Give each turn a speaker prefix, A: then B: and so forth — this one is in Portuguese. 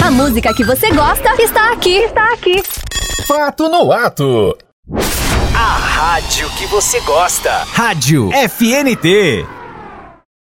A: A música que você gosta está aqui. Está aqui.
B: Fato no Ato.
C: A rádio que você gosta.
D: Rádio FNT.